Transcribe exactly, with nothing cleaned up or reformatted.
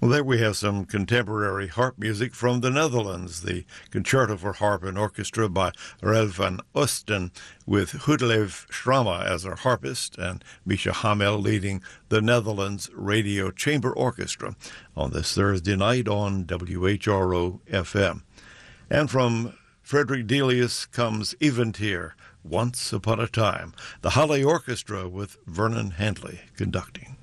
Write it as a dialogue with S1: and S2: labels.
S1: Well, there we have some contemporary harp music from the Netherlands, the Concerto for Harp and Orchestra by Rel van Osten, with Hudlev Schrama as our harpist and Misha Hamel leading the Netherlands Radio Chamber Orchestra on this Thursday night on W H R O F M. And from Frederick Delius comes Eventyrr, Once Upon a Time, the Halle Orchestra with Vernon Handley conducting.